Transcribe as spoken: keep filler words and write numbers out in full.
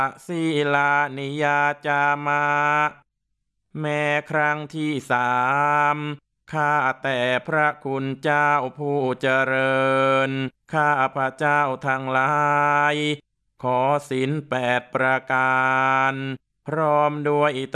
ศีลานิยาจามาแม้ครั้งที่สามข้าแต่พระคุณเจ้าผู้เจริญข้าพระเจ้าทั้งหลายขอศีลแปดประการพร้อมด้วย